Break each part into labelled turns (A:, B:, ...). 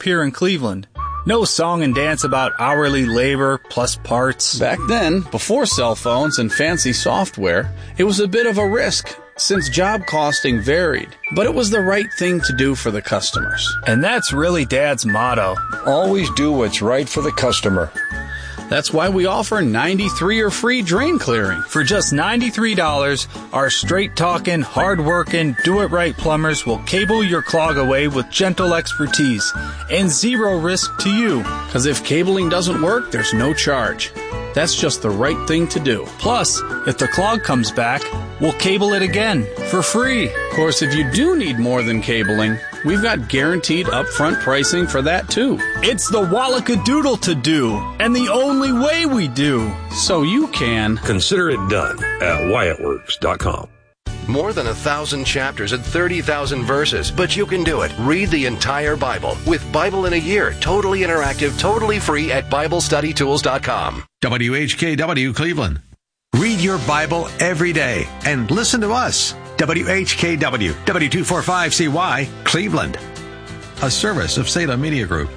A: here in Cleveland. No song and dance about hourly labor plus parts.
B: Back then, before cell phones and fancy software, it was a bit of a risk, since job costing varied. But it was the right thing to do for the customers.
A: And that's really Dad's motto.
C: Always do what's right for the customer.
B: That's why we offer 93-year free drain clearing.
A: For just $93, our straight-talking, hard-working, do-it-right plumbers will cable your clog away with gentle expertise and zero risk to you.
B: Because if cabling doesn't work, there's no charge. That's just the right thing to do.
A: Plus, if the clog comes back, we'll cable it again for free.
B: Of course, if you do need more than cabling, we've got guaranteed upfront pricing for that too.
A: It's the Wallacadoodle to do, and the only way we do.
B: So you can
D: consider it done at WyattWorks.com.
E: More than 1,000 chapters and 30,000 verses, but you can do it. Read the entire Bible with Bible in a Year, totally interactive, totally free at BibleStudyTools.com.
F: WHKW Cleveland. Read your Bible every day and listen to us. WHKW, W245CY, Cleveland. A service of Salem Media Group.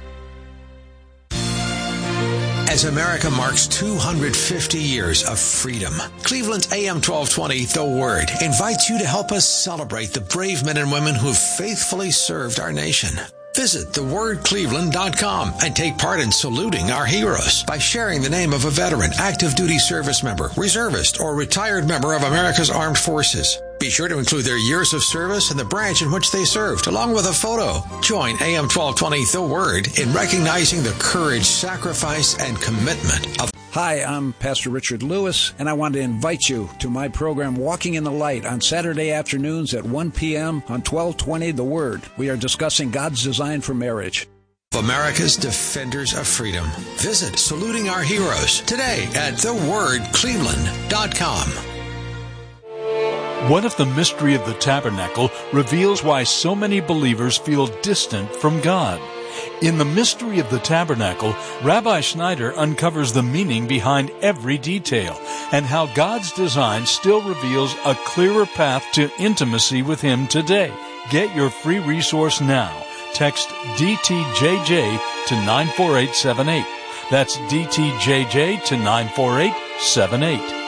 G: As America marks 250 years of freedom, Cleveland AM 1220, The Word, invites you to help us celebrate the brave men and women who have faithfully served our nation. Visit thewordcleveland.com and take part in saluting our heroes by sharing the name of a veteran, active duty service member, reservist, or retired member of America's Armed Forces. Be sure to include their years of service and the branch in which they served, along with a photo. Join AM 1220 The Word in recognizing the courage, sacrifice, and commitment of...
H: Hi, I'm Pastor Richard Lewis, and I want to invite you to my program Walking in the Light on Saturday afternoons at 1 p.m. on 1220 The Word. We are discussing God's design for marriage.
G: America's Defenders of Freedom. Visit Saluting Our Heroes today at thewordcleveland.com.
I: What if the mystery of the tabernacle reveals why so many believers feel distant from God? In The Mystery of the Tabernacle, Rabbi Schneider uncovers the meaning behind every detail and how God's design still reveals a clearer path to intimacy with Him today. Get your free resource now. Text DTJJ to 94878. That's DTJJ to 94878.